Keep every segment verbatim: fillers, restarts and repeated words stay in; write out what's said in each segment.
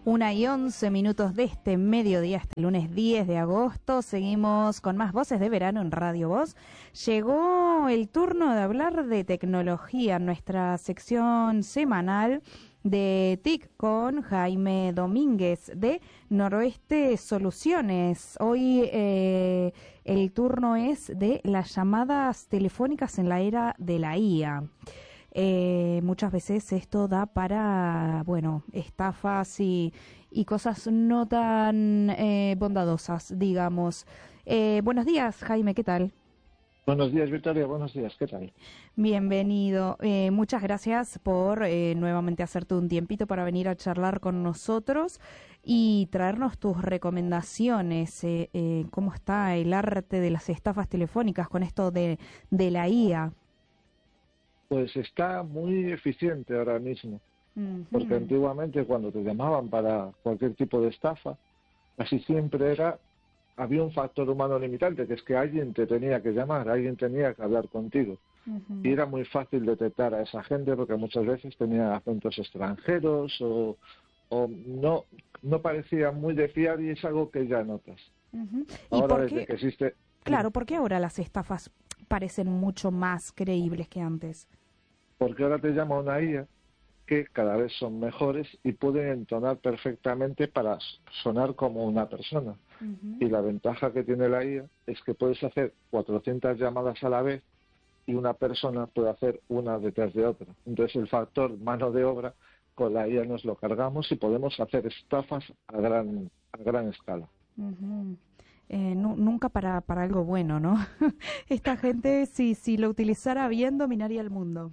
Una y once minutos de este mediodía, este lunes diez de agosto. Seguimos con más Voces de Verano en Radio Voz. Llegó el turno de hablar de tecnología en nuestra sección semanal de T I C con Jaime Domínguez de Noroeste Soluciones. Hoy eh, el turno es de las llamadas telefónicas en la era de la I A. Eh, muchas veces esto da para, bueno, estafas y, y cosas no tan eh, bondadosas, digamos. Eh, buenos días, Jaime, ¿qué tal? Buenos días, Victoria, buenos días, ¿qué tal? Bienvenido. Eh, muchas gracias por eh, nuevamente hacerte un tiempito para venir a charlar con nosotros y traernos tus recomendaciones. Eh, eh, ¿Cómo está el arte de las estafas telefónicas con esto de, de la I A? Pues está muy eficiente ahora mismo, Uh-huh. porque antiguamente cuando te llamaban para cualquier tipo de estafa, casi siempre era, había un factor humano limitante, que es que alguien te tenía que llamar, alguien tenía que hablar contigo. Uh-huh. Y era muy fácil detectar a esa gente porque muchas veces tenía acentos extranjeros o, o no, no parecía muy de fiar y es algo que ya notas. Uh-huh. Ahora ¿Y por desde qué? que existe... Claro, ¿por qué ahora las estafas parecen mucho más creíbles que antes? Porque ahora te llama una I A que cada vez son mejores y pueden entonar perfectamente para sonar como una persona. Uh-huh. Y la ventaja que tiene la I A es que puedes hacer cuatrocientas llamadas a la vez y una persona puede hacer una detrás de otra. Entonces el factor mano de obra con la I A nos lo cargamos y podemos hacer estafas a gran, a gran escala. Uh-huh. Eh, nu- nunca para, para algo bueno, ¿no? Esta gente, si, si lo utilizara bien, dominaría el mundo.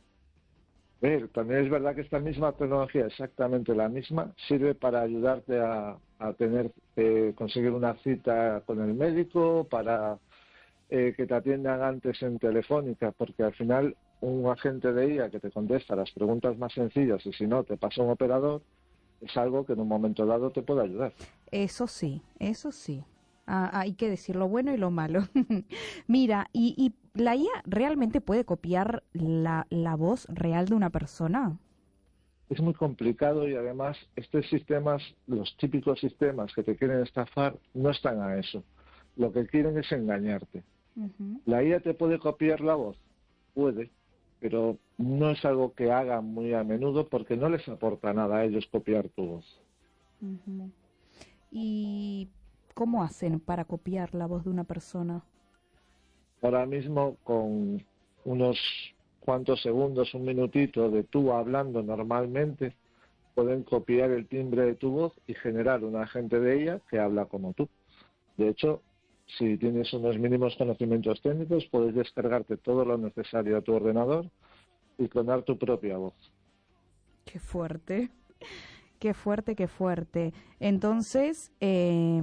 Ver, también es verdad que esta misma tecnología, exactamente la misma, sirve para ayudarte a, a tener, eh, conseguir una cita con el médico, para eh, que te atiendan antes en telefónica, porque al final un agente de I A que te contesta las preguntas más sencillas y si no te pasa un operador, es algo que en un momento dado te puede ayudar. Eso sí, eso sí. Ah, hay que decir lo bueno y lo malo. Mira, ¿y, y la I A realmente puede copiar la, la voz real de una persona? Es muy complicado y además estos sistemas, los típicos sistemas que te quieren estafar, no están a eso. Lo que quieren es engañarte. Uh-huh. ¿La I A te puede copiar la voz? Puede, pero no es algo que hagan muy a menudo porque no les aporta nada a ellos copiar tu voz. Uh-huh. ¿Y cómo hacen para copiar la voz de una persona? Ahora mismo con unos cuantos segundos, un minutito de tú hablando normalmente, pueden copiar el timbre de tu voz y generar un agente de I A que habla como tú. De hecho, si tienes unos mínimos conocimientos técnicos, puedes descargarte todo lo necesario a tu ordenador y clonar tu propia voz. Qué fuerte. Qué fuerte, qué fuerte. Entonces, eh,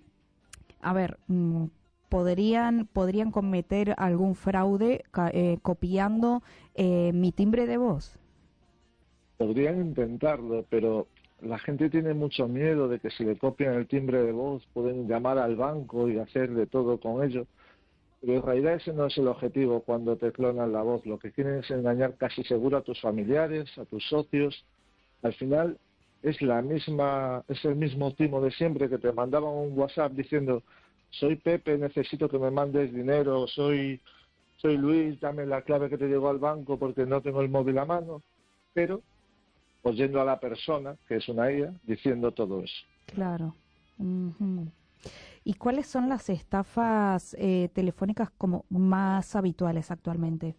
a ver, ¿podrían, podrían cometer algún fraude eh, copiando eh, mi timbre de voz? Podrían intentarlo, pero la gente tiene mucho miedo de que si le copian el timbre de voz pueden llamar al banco y hacer de todo con ello. Pero en realidad ese no es el objetivo cuando te clonan la voz. Lo que quieren es engañar casi seguro a tus familiares, a tus socios. Al final es la misma, es el mismo timo de siempre que te mandaban un WhatsApp diciendo soy Pepe, necesito que me mandes dinero, soy, soy Luis, dame la clave que te llegó al banco porque no tengo el móvil a mano, pero oyendo a la persona, que es una I A, diciendo todo eso. Claro. Uh-huh. ¿Y cuáles son las estafas eh, telefónicas como más habituales actualmente?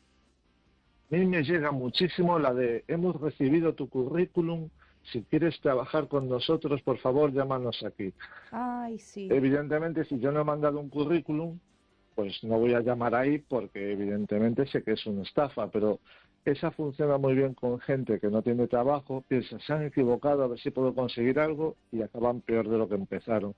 A mí me llega muchísimo la de hemos recibido tu currículum, si quieres trabajar con nosotros, por favor, llámanos aquí. Ay, sí. Evidentemente, si yo no he mandado un currículum, pues no voy a llamar ahí porque evidentemente sé que es una estafa, pero esa funciona muy bien con gente que no tiene trabajo, piensa, se han equivocado, a ver si puedo conseguir algo y acaban peor de lo que empezaron.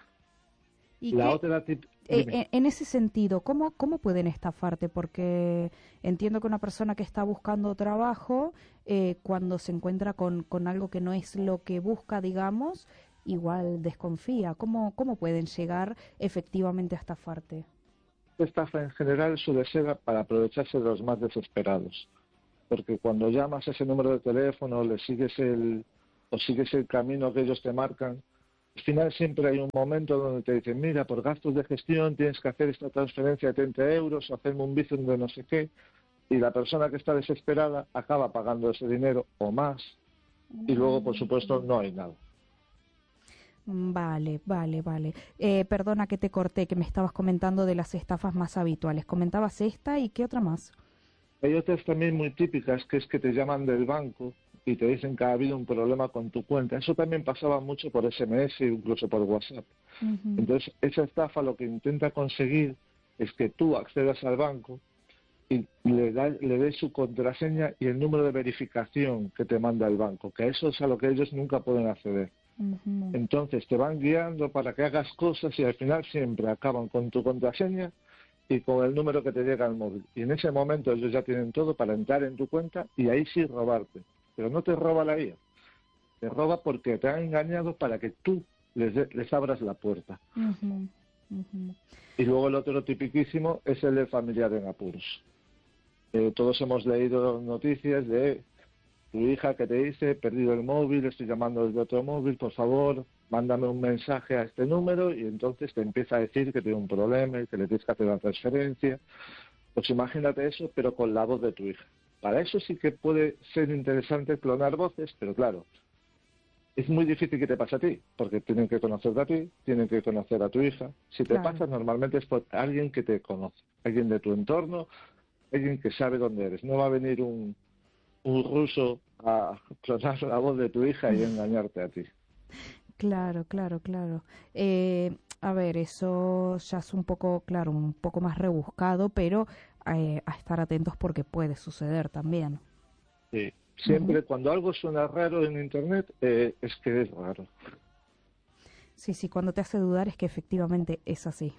¿Y la qué, otra tip... eh, en ese sentido, ¿cómo, cómo pueden estafarte? Porque entiendo que una persona que está buscando trabajo, eh, cuando se encuentra con, con algo que no es lo que busca, digamos, igual desconfía. ¿Cómo, cómo pueden llegar efectivamente a estafarte? Estafa en general suele ser para aprovecharse de los más desesperados, porque cuando llamas a ese número de teléfono, le sigues el, o sigues el camino que ellos te marcan, al final siempre hay un momento donde te dicen, mira, por gastos de gestión tienes que hacer esta transferencia de treinta euros o hacerme un bizum de no sé qué, y la persona que está desesperada acaba pagando ese dinero o más, y luego, por supuesto, no hay nada. Vale, vale, vale. Eh, perdona que te corté, que me estabas comentando de las estafas más habituales. Comentabas esta y qué otra más. Hay otras también muy típicas, que es que te llaman del banco y te dicen que ha habido un problema con tu cuenta. Eso también pasaba mucho por S M S, incluso por WhatsApp. Uh-huh. Entonces, esa estafa lo que intenta conseguir es que tú accedas al banco y le, da, le des su contraseña y el número de verificación que te manda el banco, que eso es a lo que ellos nunca pueden acceder. Uh-huh. Entonces te van guiando para que hagas cosas y al final siempre acaban con tu contraseña y con el número que te llega al móvil. Y en ese momento ellos ya tienen todo para entrar en tu cuenta y ahí sí robarte. Pero no te roba la I A, te roba porque te han engañado para que tú les, de, les abras la puerta. Uh-huh. Uh-huh. Y luego el otro tipiquísimo es el de familiar en apuros. Eh, todos hemos leído noticias de tu hija que te dice, he perdido el móvil, estoy llamando desde otro móvil, por favor, mándame un mensaje a este número, y entonces te empieza a decir que tiene un problema y que le tienes que hacer una transferencia. Pues imagínate eso, pero con la voz de tu hija. Para eso sí que puede ser interesante clonar voces, pero claro, es muy difícil que te pase a ti, porque tienen que conocerte a ti, tienen que conocer a tu hija. Si te Claro. pasa, normalmente es por alguien que te conoce, alguien de tu entorno, alguien que sabe dónde eres. No va a venir un, un ruso a clonar la voz de tu hija y engañarte a ti. Claro, claro, claro. Eh, a ver, eso ya es un poco, claro, un poco más rebuscado, pero eh, a estar atentos porque puede suceder también. Sí. Siempre Uh-huh. cuando algo suena raro en Internet, eh, es que es raro. Sí, sí, cuando te hace dudar es que efectivamente es así.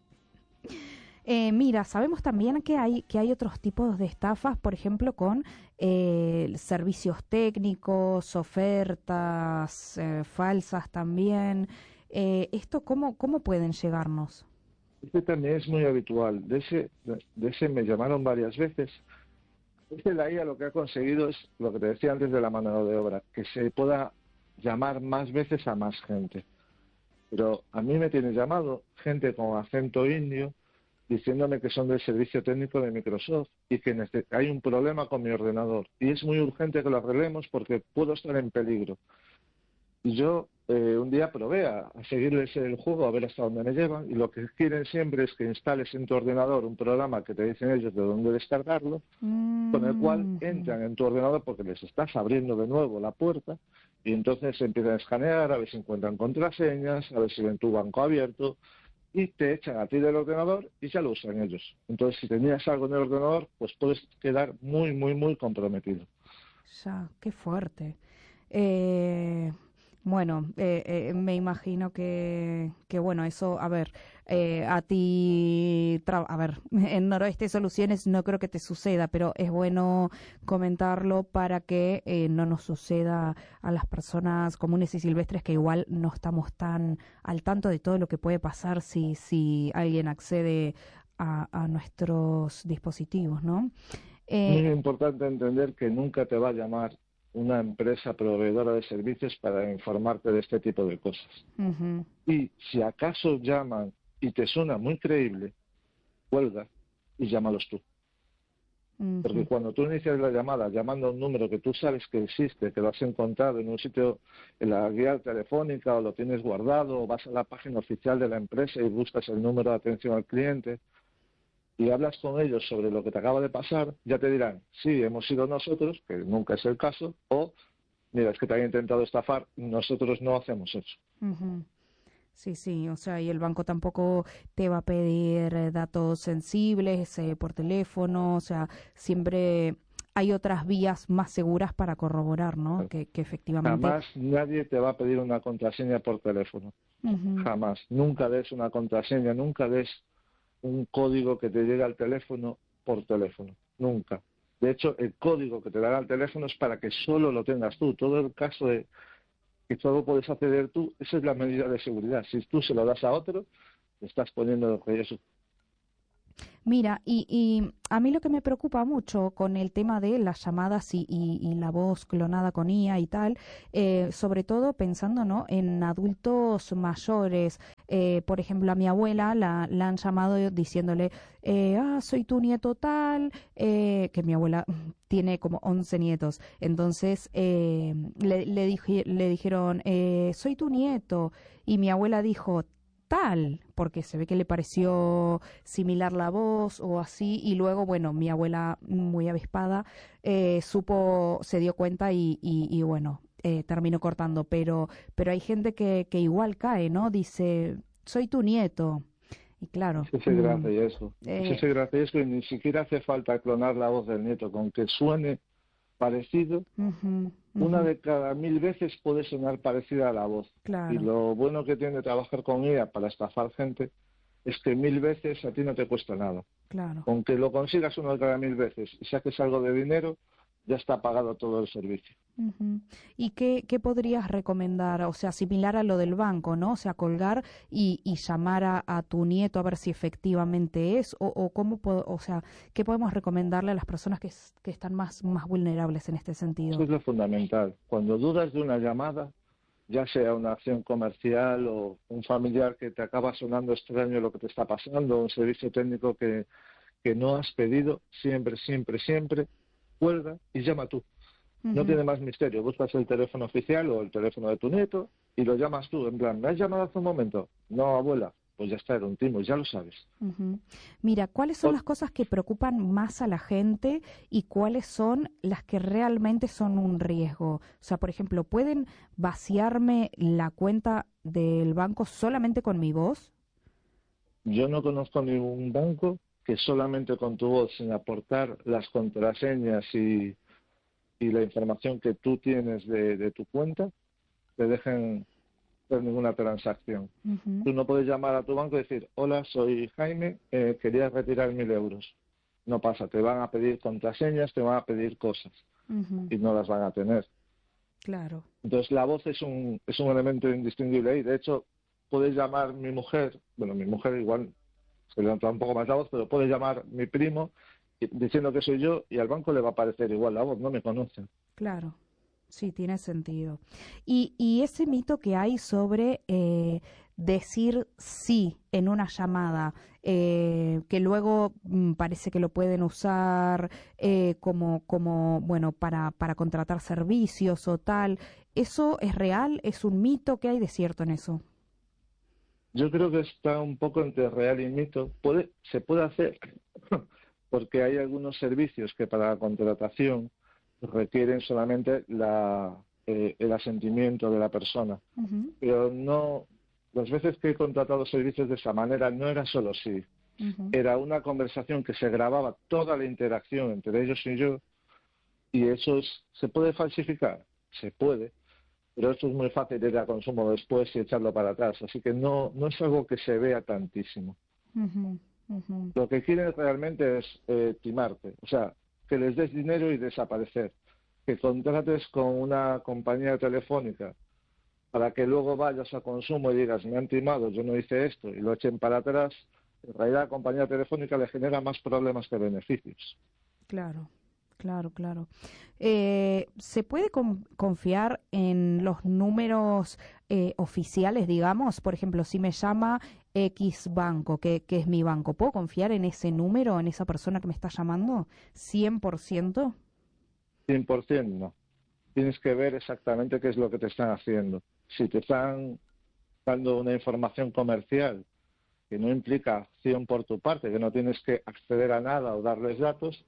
Eh, mira, sabemos también que hay que hay otros tipos de estafas, por ejemplo, con eh, servicios técnicos, ofertas eh, falsas también. Eh, ¿esto cómo, cómo pueden llegarnos? Este también es muy habitual. De ese, de ese me llamaron varias veces. Este la I A lo que ha conseguido es lo que te decía antes de la mano de obra, que se pueda llamar más veces a más gente. Pero a mí me tiene llamado gente con acento indio diciéndome que son del servicio técnico de Microsoft y que hay un problema con mi ordenador. Y es muy urgente que lo arreglemos porque puedo estar en peligro. Y yo eh, un día probé a, a seguirles el juego, a ver hasta dónde me llevan, y lo que quieren siempre es que instales en tu ordenador un programa que te dicen ellos de dónde descargarlo, Mm-hmm. con el cual entran en tu ordenador porque les estás abriendo de nuevo la puerta, y entonces se empiezan a escanear, a ver si encuentran contraseñas, a ver si ven tu banco abierto, y te echan a ti del ordenador y ya lo usan ellos. Entonces, si tenías algo en el ordenador, pues puedes quedar muy, muy, muy comprometido. Ya, qué fuerte. Eh, bueno, eh, eh, me imagino que, que, bueno, eso, a ver, eh, a ti, tra- a ver, en Noroeste Soluciones no creo que te suceda, pero es bueno comentarlo para que eh, no nos suceda a las personas comunes y silvestres que igual no estamos tan al tanto de todo lo que puede pasar si, si alguien accede a, a nuestros dispositivos, ¿no? Muy Eh, importante entender que nunca te va a llamar una empresa proveedora de servicios para informarte de este tipo de cosas. uh-huh. Y si acaso llaman y te suena muy creíble, cuelga y llámalos tú. Uh-huh. Porque cuando tú inicias la llamada llamando a un número que tú sabes que existe, que lo has encontrado en un sitio, en la guía telefónica, o lo tienes guardado, o vas a la página oficial de la empresa y buscas el número de atención al cliente, y hablas con ellos sobre lo que te acaba de pasar, ya te dirán, sí, hemos sido nosotros, que nunca es el caso, o, mira, es que te han intentado estafar, nosotros no hacemos eso. Uh-huh. Sí, sí, o sea, y el banco tampoco te va a pedir eh, datos sensibles eh, por teléfono, o sea, siempre hay otras vías más seguras para corroborar, ¿no? Que, que efectivamente... Jamás nadie te va a pedir una contraseña por teléfono. Uh-huh. Jamás. Nunca des una contraseña, nunca des un código que te llegue al teléfono por teléfono. Nunca. De hecho, el código que te dará al teléfono es para que solo lo tengas tú. Todo el caso de que solo puedes acceder tú, esa es la medida de seguridad. Si tú se lo das a otro, te estás poniendo en riesgo. Mira, y, y a mí lo que me preocupa mucho con el tema de las llamadas y, y, y la voz clonada con I A y tal, eh, sobre todo pensando, ¿no?, en adultos mayores. Eh, por ejemplo, a mi abuela la, la han llamado diciéndole, eh, ah, soy tu nieto tal, eh, que mi abuela tiene como once nietos. Entonces eh, le, le, dije, le dijeron, eh, soy tu nieto. Y mi abuela dijo, tal, porque se ve que le pareció similar la voz o así, y luego, bueno, mi abuela muy avispada eh, supo, se dio cuenta y, y, y bueno, eh, terminó cortando, pero, pero hay gente que, que igual cae, ¿no? Dice, soy tu nieto, y claro. Es que se mm, gracia y eso. eh, Es que se gracia y eso y ni siquiera hace falta clonar la voz del nieto, con que suene parecido. ujú, Una ujú, de cada mil veces puede sonar parecida a la voz. Y claro, lo bueno que tiene trabajar con I A para estafar gente es que mil veces a ti no te cuesta nada. claro. Con que lo consigas una de cada mil veces y saques algo de dinero, ya está pagado todo el servicio. Ujú. ¿Y qué, qué podrías recomendar? O sea, similar a lo del banco, ¿no? O sea, colgar y, y llamar a, a tu nieto a ver si efectivamente es, o, o cómo, po- o sea, ¿qué podemos recomendarle a las personas que, es- que están más, más vulnerables en este Eso sentido? es lo fundamental. Cuando dudas de una llamada, ya sea una acción comercial o un familiar que te acaba sonando extraño lo que te está pasando, un servicio técnico que, que no has pedido, siempre, siempre, siempre, cuelga y llama tú. No Ujú, tiene más misterio. Buscas el teléfono oficial o el teléfono de tu nieto y lo llamas tú. En plan, ¿me has llamado hace un momento? No, abuela. Pues ya está, era un timo, ya lo sabes. ujú. Mira, ¿cuáles son O- las cosas que preocupan más a la gente y cuáles son las que realmente son un riesgo? O sea, por ejemplo, ¿pueden vaciarme la cuenta del banco solamente con mi voz? Yo no conozco ningún banco que solamente con tu voz, sin aportar las contraseñas y, y la información que tú tienes de, de tu cuenta, te dejen hacer ninguna transacción. Ujú, Tú no puedes llamar a tu banco y decir, hola, soy Jaime, eh, quería retirar mil euros. No pasa, te van a pedir contraseñas, te van a pedir cosas ujú. y no las van a tener. Claro. Entonces la voz es un, es un elemento indistinguible y de hecho puedes llamar mi mujer, bueno, mi mujer igual se levanta un poco más la voz, pero puedes llamar mi primo y- diciendo que soy yo y al banco le va a parecer igual la voz, no me conocen. Claro, sí, tiene sentido. Y, y ese mito que hay sobre eh, decir sí en una llamada, eh, que luego mm, parece que lo pueden usar eh, como, como, bueno, para, para contratar servicios o tal, ¿eso es real? ¿Es un mito? ¿Qué hay de cierto en eso? Yo creo que está un poco entre real y mito. Puede, se puede hacer porque hay algunos servicios que para la contratación requieren solamente la, eh, el asentimiento de la persona. Ujú, Pero no, las veces que he contratado servicios de esa manera no era solo sí, ujú, era una conversación que se grababa toda la interacción entre ellos y yo y eso es, ¿se puede falsificar? Se puede, pero esto es muy fácil de ir a consumo después y echarlo para atrás, así que no, no es algo que se vea tantísimo. ujú, ujú. Lo que quieren realmente es eh, timarte, o sea, que les des dinero y desaparecer, que contrates con una compañía telefónica para que luego vayas a consumo y digas, me han timado, yo no hice esto, y lo echen para atrás, en realidad la compañía telefónica le genera más problemas que beneficios. Claro, claro, claro. Eh, ¿se puede con- confiar en los números eh, oficiales, digamos? Por ejemplo, si me llama X banco, que, que es mi banco, ¿puedo confiar en ese número, en esa persona que me está llamando? ¿cien por ciento? cien por ciento no. Tienes que ver exactamente qué es lo que te están haciendo. Si te están dando una información comercial que no implica acción por tu parte, que no tienes que acceder a nada o darles datos,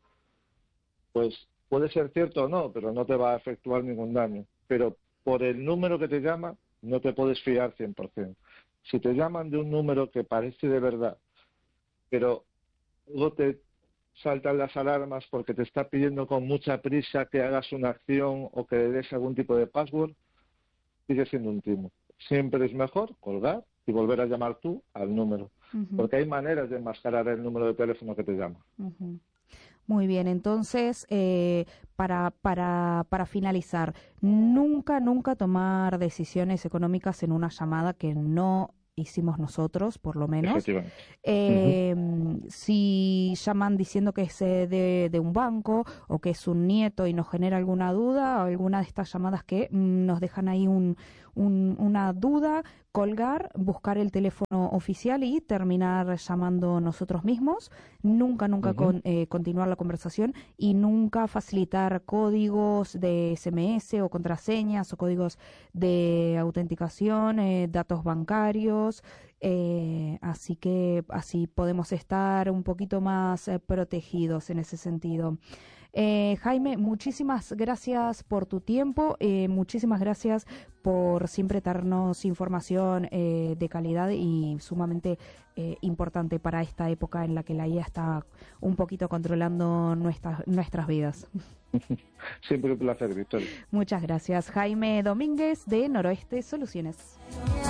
pues puede ser cierto o no, pero no te va a efectuar ningún daño. Pero por el número que te llama, no te puedes fiar cien por ciento. Si te llaman de un número que parece de verdad, pero luego te saltan las alarmas porque te está pidiendo con mucha prisa que hagas una acción o que le des algún tipo de password, sigue siendo un timo. Siempre es mejor colgar y volver a llamar tú al número, Ujú, porque hay maneras de enmascarar el número de teléfono que te llama. ujú. Muy bien, entonces, eh, para, para, para finalizar, nunca, nunca tomar decisiones económicas en una llamada que no hicimos nosotros, por lo menos. Efectivamente. Eh, uh-huh. Si llaman diciendo que es eh, de, de un banco o que es un nieto y nos genera alguna duda, o alguna de estas llamadas que mm, nos dejan ahí un, un, una duda, colgar, buscar el teléfono oficial y terminar llamando nosotros mismos. Nunca, nunca uh-huh. con, eh, continuar la conversación y nunca facilitar códigos de S M S o contraseñas o códigos de autenticación, eh, datos bancarios. Eh, así que así podemos estar un poquito más eh, protegidos en ese sentido. Eh, Jaime, muchísimas gracias por tu tiempo, eh, muchísimas gracias por siempre darnos información eh, de calidad y sumamente eh, importante para esta época en la que la I A está un poquito controlando nuestras nuestras vidas. Siempre un placer, Victoria. Muchas gracias. Jaime Domínguez de Noroeste Soluciones.